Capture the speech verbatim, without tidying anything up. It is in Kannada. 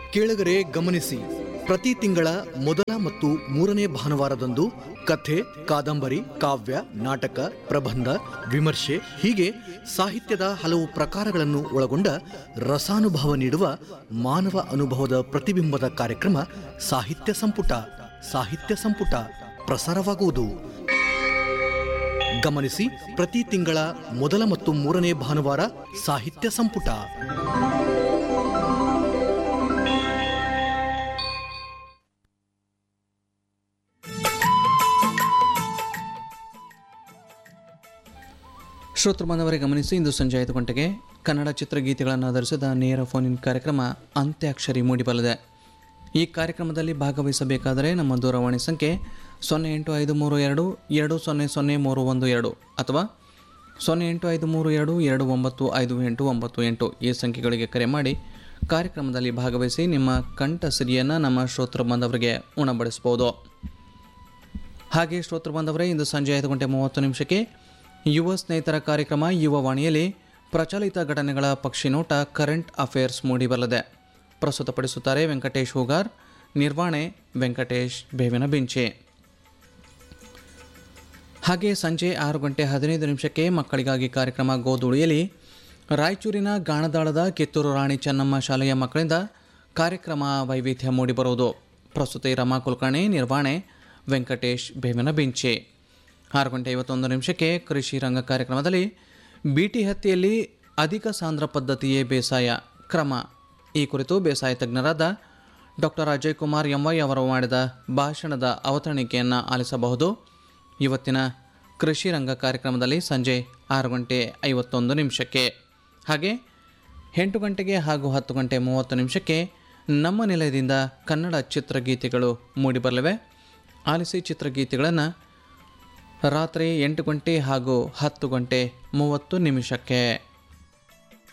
ಕೇಳುಗರೆ ಗಮನಿಸಿ, ಪ್ರತಿ ತಿಂಗಳ ಮೊದಲ ಮತ್ತು ಮೂರನೇ ಭಾನುವಾರದಂದು ಕಥೆ, ಕಾದಂಬರಿ, ಕಾವ್ಯ, ನಾಟಕ, ಪ್ರಬಂಧ, ವಿಮರ್ಶೆ ಹೀಗೆ ಸಾಹಿತ್ಯದ ಹಲವು ಪ್ರಕಾರಗಳನ್ನು ಒಳಗೊಂಡ ರಸಾನುಭವ ನೀಡುವ ಮಾನವ ಅನುಭವದ ಪ್ರತಿಬಿಂಬದ ಕಾರ್ಯಕ್ರಮ ಸಾಹಿತ್ಯ ಸಂಪುಟ ಸಾಹಿತ್ಯ ಸಂಪುಟ ಪ್ರಸಾರವಾಗುವುದು. ಗಮನಿಸಿ, ಪ್ರತಿ ತಿಂಗಳ ಮೊದಲ ಮತ್ತು ಮೂರನೇ ಭಾನುವಾರ ಸಾಹಿತ್ಯ ಸಂಪುಟ. ಶ್ರೋತೃ ಬಾಂಧವರೇ ಗಮನಿಸಿ, ಇಂದು ಸಂಜೆ ಐದು ಗಂಟೆಗೆ ಕನ್ನಡ ಚಿತ್ರಗೀತೆಗಳನ್ನು ಆಧರಿಸಿದ ನೇರ ಫೋನ್ ಇನ್ ಕಾರ್ಯಕ್ರಮ ಅಂತ್ಯಾಕ್ಷರಿ ಮೂಡಿಬರಲಿದೆ. ಈ ಕಾರ್ಯಕ್ರಮದಲ್ಲಿ ಭಾಗವಹಿಸಬೇಕಾದರೆ ನಮ್ಮ ದೂರವಾಣಿ ಸಂಖ್ಯೆ ಸೊನ್ನೆ ಎಂಟು ಐದು ಮೂರು ಎರಡು ಎರಡು ಸೊನ್ನೆ ಸೊನ್ನೆ ಮೂರು ಒಂದು ಎರಡು ಅಥವಾ ಸೊನ್ನೆ ಎಂಟು ಐದು ಮೂರು ಎರಡು ಎರಡು ಒಂಬತ್ತು ಐದು ಎಂಟು ಒಂಬತ್ತು ಎಂಟು ಈ ಸಂಖ್ಯೆಗಳಿಗೆ ಕರೆ ಮಾಡಿ ಕಾರ್ಯಕ್ರಮದಲ್ಲಿ ಭಾಗವಹಿಸಿ ನಿಮ್ಮ ಕಂಠ ಸಿರಿಯನ್ನು ನಮ್ಮ ಶ್ರೋತೃ ಬಾಂಧವರಿಗೆ ಉಣಬಡಿಸಬಹುದು. ಹಾಗೆ ಶ್ರೋತೃ ಬಾಂಧವರೇ, ಇಂದು ಸಂಜೆ ಐದು ಗಂಟೆ ಮೂವತ್ತು ನಿಮಿಷಕ್ಕೆ ಯುವ ಸ್ನೇಹಿತರ ಕಾರ್ಯಕ್ರಮ ಯುವ ವಾಣಿಯಲ್ಲಿ ಪ್ರಚಲಿತ ಘಟನೆಗಳ ಪಕ್ಷಿನೋಟ ಕರೆಂಟ್ ಅಫೇರ್ಸ್ ಮೂಡಿಬರಲಿದೆ. ಪ್ರಸ್ತುತಪಡಿಸುತ್ತಾರೆ ವೆಂಕಟೇಶ್ ಹೂಗಾರ್, ನಿರ್ವಹಣೆ ವೆಂಕಟೇಶ್ ಬೇವಿನ ಬಿಂಚೆ. ಹಾಗೆ ಸಂಜೆ ಆರು ಗಂಟೆ ಹದಿನೈದು ನಿಮಿಷಕ್ಕೆ ಮಕ್ಕಳಿಗಾಗಿ ಕಾರ್ಯಕ್ರಮ ಗೋಧೂಳಿಯಲ್ಲಿ ರಾಯಚೂರಿನ ಗಾಣದಾಳದ ಕಿತ್ತೂರು ರಾಣಿ ಚೆನ್ನಮ್ಮ ಶಾಲೆಯ ಮಕ್ಕಳಿಂದ ಕಾರ್ಯಕ್ರಮ ವೈವಿಧ್ಯ ಮೂಡಿಬರುವುದು. ಪ್ರಸ್ತುತಿ ರಮಾ ಕುಲಕರ್ಣಿ, ನಿರ್ವಹಣೆ ವೆಂಕಟೇಶ್ ಬೇವಿನ ಬಿಂಚೆ. ಆರು ಗಂಟೆ ಐವತ್ತೊಂದು ನಿಮಿಷಕ್ಕೆ ಕೃಷಿ ರಂಗ ಕಾರ್ಯಕ್ರಮದಲ್ಲಿ ಬೀಟಿ ಹತ್ತಿಯಲ್ಲಿ ಅಧಿಕ ಸಾಂದ್ರ ಪದ್ಧತಿಯೇ ಬೇಸಾಯ ಕ್ರಮ ಈ ಕುರಿತು ಬೇಸಾಯ ತಜ್ಞರಾದ ಡಾಕ್ಟರ್ ಅಜಯ್ ಕುಮಾರ್ ಎಂವೈ ಅವರು ಮಾಡಿದ ಭಾಷಣದ ಅವತರಣಿಕೆಯನ್ನು ಆಲಿಸಬಹುದು. ಇವತ್ತಿನ ಕೃಷಿ ರಂಗ ಕಾರ್ಯಕ್ರಮದಲ್ಲಿ ಸಂಜೆ ಆರು ಗಂಟೆ ಐವತ್ತೊಂದು ನಿಮಿಷಕ್ಕೆ. ಹಾಗೆ ಎಂಟು ಗಂಟೆಗೆ ಹಾಗೂ ಹತ್ತು ಗಂಟೆ ಮೂವತ್ತು ನಿಮಿಷಕ್ಕೆ ನಮ್ಮ ನಿಲಯದಿಂದ ಕನ್ನಡ ಚಿತ್ರಗೀತೆಗಳು ಮೂಡಿಬರಲಿವೆ. ಆಲಿಸಿ ಚಿತ್ರಗೀತೆಗಳನ್ನು ರಾತ್ರಿ ಎಂಟು ಗಂಟೆ ಹಾಗೂ ಹತ್ತು ಗಂಟೆ ಮೂವತ್ತು ನಿಮಿಷಕ್ಕೆ.